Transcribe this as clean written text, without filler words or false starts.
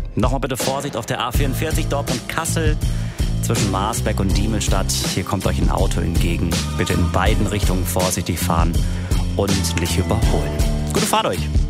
Nochmal bitte Vorsicht auf der A44 Dortmund-Kassel zwischen Marsberg und Diemelstadt. Hier kommt euch ein Auto entgegen. Bitte in beiden Richtungen vorsichtig fahren und nicht überholen. Gute Fahrt euch!